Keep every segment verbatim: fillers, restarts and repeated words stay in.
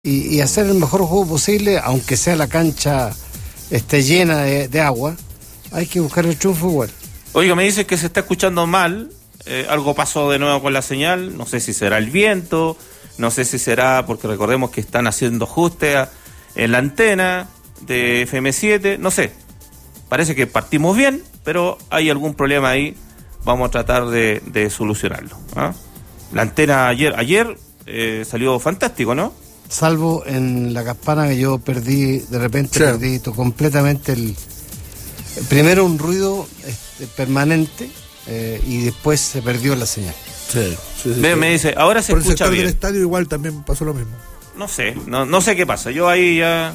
y, y hacer el mejor juego posible, aunque sea la cancha esté llena de, de agua, hay que buscar el triunfo igual. Oiga, me dice que se está escuchando mal, eh, algo pasó de nuevo con la señal, no sé si será el viento, no sé si será porque recordemos que están haciendo ajuste a, en la antena de F M siete, no sé, parece que partimos bien, pero hay algún problema ahí, vamos a tratar de, de solucionarlo, ¿ah? La antena ayer, ayer eh, salió fantástico, ¿no? Salvo en la campana que yo perdí, de repente sí. perdí completamente el... Primero un ruido este, permanente eh, y después se perdió la señal. Sí, sí, sí, me, sí. me dice, ahora se Por escucha el sector bien. del estadio igual también pasó lo mismo. No sé, no, no sé qué pasa, yo ahí ya...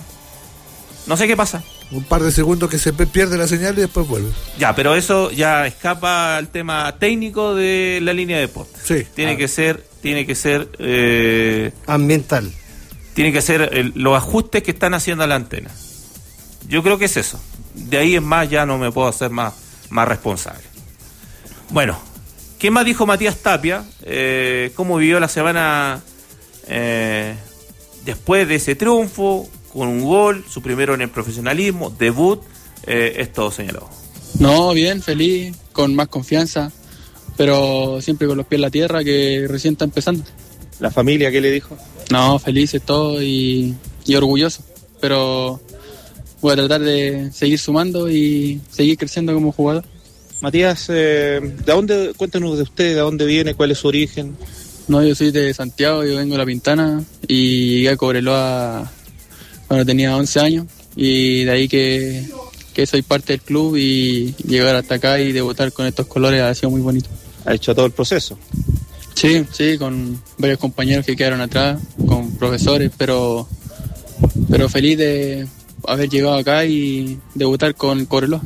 No sé qué pasa. Un par de segundos que se pierde la señal y después vuelve. Ya, pero eso ya escapa al tema técnico de la línea de deportes. Sí. Tiene ah. que ser, tiene que ser... Eh, ambiental. Tiene que ser el, los ajustes que están haciendo a la antena. Yo creo que es eso. De ahí en más ya no me puedo hacer más, más responsable. Bueno, ¿qué más dijo Matías Tapia? Eh, ¿Cómo vivió la semana eh, después de ese triunfo? Con un gol, su primero en el profesionalismo, debut, eh, es todo señalado. No, bien, feliz, con más confianza, pero siempre con los pies en la tierra, que recién está empezando. ¿La familia qué le dijo? No, felices todo y, y orgulloso, pero voy a tratar de seguir sumando y seguir creciendo como jugador. Matías, eh, ¿de dónde, cuéntanos de usted, de dónde viene, cuál es su origen? No, yo soy de Santiago, yo vengo de La Pintana y llegué a Cobreloa cuando tenía once años y de ahí que, que soy parte del club y llegar hasta acá y debutar con estos colores ha sido muy bonito. ¿Ha hecho todo el proceso? Sí, sí, con varios compañeros que quedaron atrás, con profesores, pero, pero feliz de haber llegado acá y debutar con Cobreloa.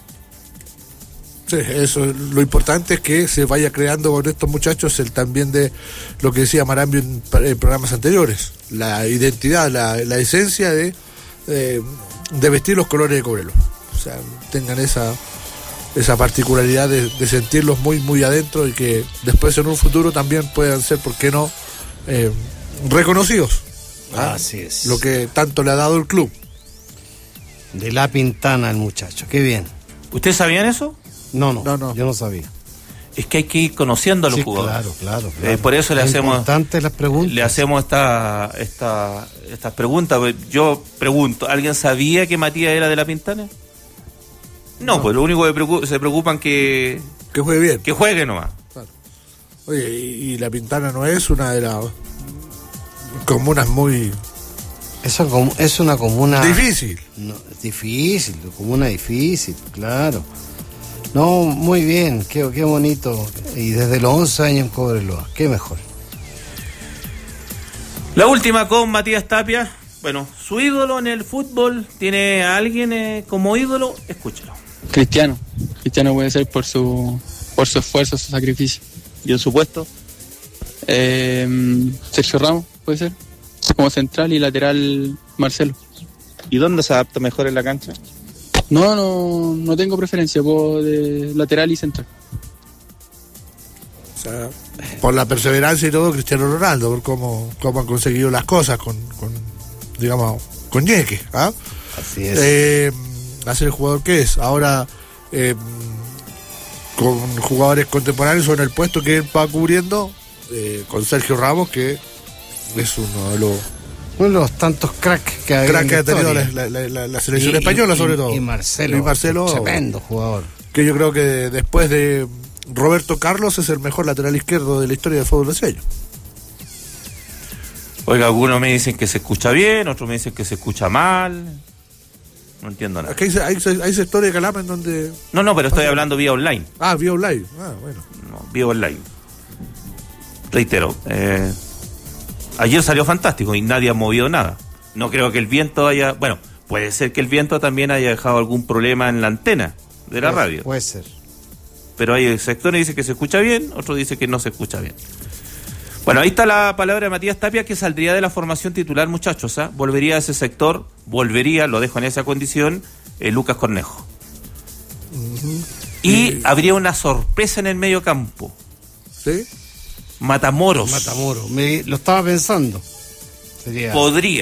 Sí, eso, lo importante es que se vaya creando con estos muchachos el también de lo que decía Marambio en, en programas anteriores, la identidad, la, la esencia de, de de vestir los colores de Cobreloa, o sea, tengan esa esa particularidad de, de sentirlos muy muy adentro y que después en un futuro también puedan ser, ¿por qué no?, eh, reconocidos. ¿Ah? Así es. Lo que tanto le ha dado el club. De La Pintana el muchacho, qué bien. ¿Ustedes sabían eso? No, no, no, no, yo no sabía. Es que hay que ir conociendo a los sí, jugadores. Claro, claro, claro. Eh, por eso le es hacemos importante las preguntas. Le hacemos esta, esta, estas preguntas. Yo pregunto, ¿alguien sabía que Matías era de La Pintana? No, no. Pues lo único que preocup- se preocupan que que juegue bien, que juegue nomás. Claro. Oye, y, y La Pintana no es una de las comunas muy... Eso es una comuna... Difícil. No, difícil, comuna difícil, claro. No, muy bien, qué, qué bonito. Y desde los once años en Cobreloa, qué mejor. La última con Matías Tapia. Bueno, su ídolo en el fútbol, ¿tiene a alguien eh, como ídolo? Escúchalo. Cristiano. Cristiano puede ser por su por su esfuerzo, su sacrificio. ¿Y en su puesto? Eh, Sergio Ramos, puede ser. Como central y lateral Marcelo. ¿Y dónde se adapta mejor en la cancha? No, no, no tengo preferencia, puedo de lateral y central. O sea, por la perseverancia y todo, Cristiano Ronaldo, por cómo, cómo han conseguido las cosas con, con digamos, con ñeque, ¿ah? Así es. Eh, hacer el jugador que es. Ahora, eh, con jugadores contemporáneos o en el puesto que él va cubriendo, eh, con Sergio Ramos, que es uno de los... Uno de los tantos cracks que ha crack que ha tenido la, la, la, la selección y, española, y, sobre y, todo. Y Marcelo, y Marcelo, tremendo jugador. Que yo creo que después de Roberto Carlos es el mejor lateral izquierdo de la historia del fútbol brasileño. Oiga, algunos me dicen que se escucha bien, otros me dicen que se escucha mal. No entiendo nada. Aquí hay, hay, hay sectores de Calama en donde... No, no, pero estoy hablando vía online. Ah, vía online. Ah, bueno. No, vía online. Reitero, eh, ayer salió fantástico y nadie ha movido nada. No creo que el viento haya... Bueno, puede ser que el viento también haya dejado algún problema en la antena de la puede, radio. Puede ser. Pero hay sectores que dicen que se escucha bien, otros dicen que no se escucha bien. Bueno, ahí está la palabra de Matías Tapia, que saldría de la formación titular, muchachos. ¿eh? Volvería a ese sector, volvería, lo dejo en esa condición, eh, Lucas Cornejo. Uh-huh. Y sí. Habría una sorpresa en el medio campo. ¿Sí? Matamoros. Matamoros, me, lo estaba pensando. Sería... podría